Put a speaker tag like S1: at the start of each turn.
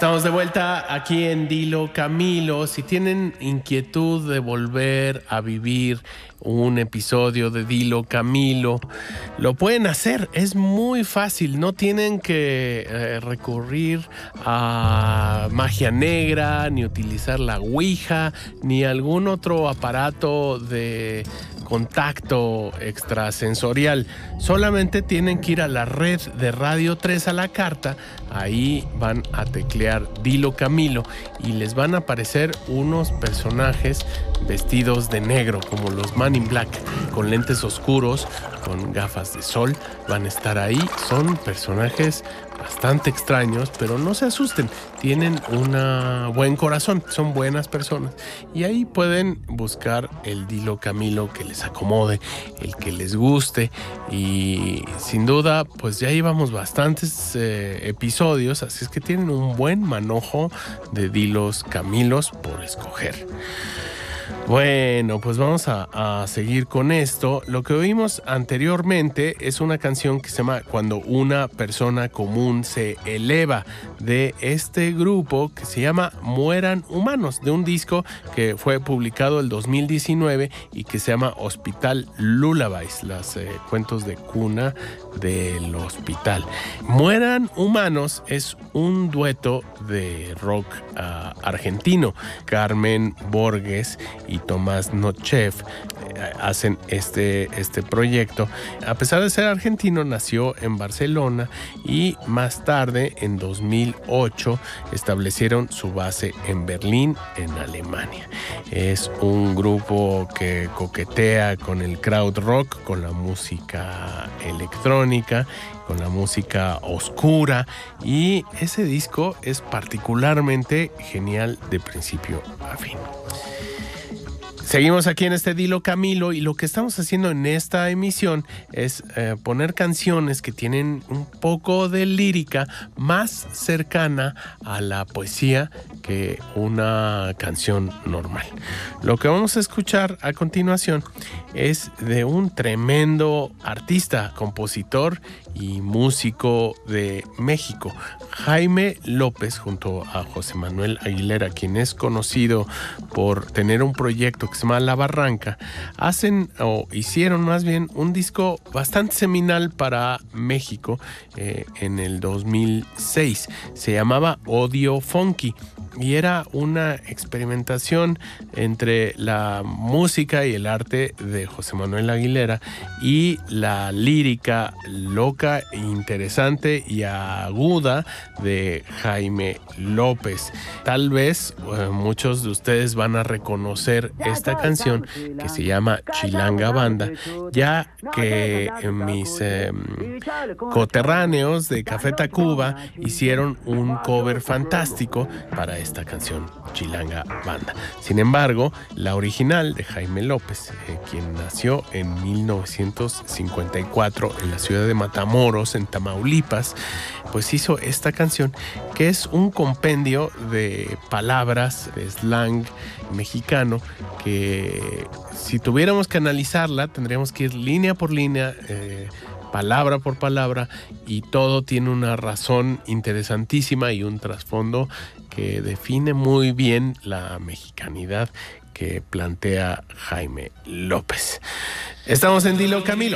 S1: Estamos de vuelta aquí en Dilo Camilo. Si tienen inquietud de volver a vivir un episodio de Dilo Camilo, lo pueden hacer. Es muy fácil. No tienen que recurrir a magia negra, ni utilizar la Ouija, ni algún otro aparato de contacto extrasensorial. Solamente tienen que ir a la red de Radio 3 a la carta. Ahí van a teclear Dilo Camilo y les van a aparecer unos personajes vestidos de negro, como los Man in Black, con lentes oscuros, con gafas de sol. Van a estar ahí. Son personajes bastante extraños, pero no se asusten. Tienen un buen corazón, son buenas personas. Y ahí pueden buscar el Dilo Camilo que les acomode, el que les guste. Y sin duda, pues ya llevamos bastantes episodios, así es que tienen un buen manojo de Dilos Camilos por escoger. Bueno, pues vamos a seguir con esto. Lo que oímos anteriormente es una canción que se llama Cuando una persona común se eleva, de este grupo que se llama Mueran Humanos, de un disco que fue publicado el 2019 y que se llama Hospital Lullabies, los cuentos de cuna del hospital. Mueran Humanos es un dueto de rock argentino. Carmen Borges y Tomás Nochev hacen este proyecto. A pesar de ser argentino, nació en Barcelona y más tarde, en 2008, establecieron su base en Berlín, en Alemania. Es un grupo que coquetea con el crowd rock, con la música electrónica, con la música oscura, y ese disco es particularmente genial de principio a fin. Seguimos aquí en este Dilo Camilo y lo que estamos haciendo en esta emisión es poner canciones que tienen un poco de lírica más cercana a la poesía que una canción normal. Lo que vamos a escuchar a continuación es de un tremendo artista, compositor y músico de México, Jaime López, junto a José Manuel Aguilera, quien es conocido por tener un proyecto que se llama La Barranca. Hicieron más bien un disco bastante seminal para México en el 2006. Se llamaba Odio Funky y era una experimentación entre la música y el arte de José Manuel Aguilera y la lírica loca, interesante y aguda de Jaime López. Tal vez muchos de ustedes van a reconocer esta canción que se llama Chilanga Banda, ya que mis coterráneos de Café Tacuba hicieron un cover fantástico para esta canción, Chilanga Banda. Sin embargo, la original de Jaime López, quien nació en 1954 en la ciudad de Matamoros, en Tamaulipas, pues hizo esta canción, que es un compendio de palabras de slang mexicano que, si tuviéramos que analizarla, tendríamos que ir línea por línea, palabra por palabra, y todo tiene una razón interesantísima y un trasfondo que define muy bien la mexicanidad que plantea Jaime López. Estamos en Dilo Camilo.